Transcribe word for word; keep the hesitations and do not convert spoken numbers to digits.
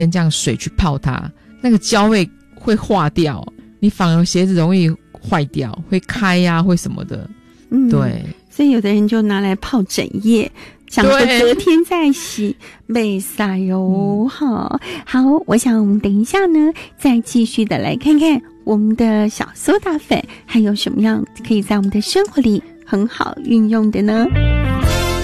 这样水去泡它，那个胶会会化掉，你反而鞋子容易坏掉，会开呀、啊，会什么的。嗯，对。 所以有的人就拿来泡整夜，想说隔天再洗，没晒哟。好，好，我想我们等一下呢，再继续的来看看我们的小苏打粉还有什么样可以在我们的生活里很好运用的呢？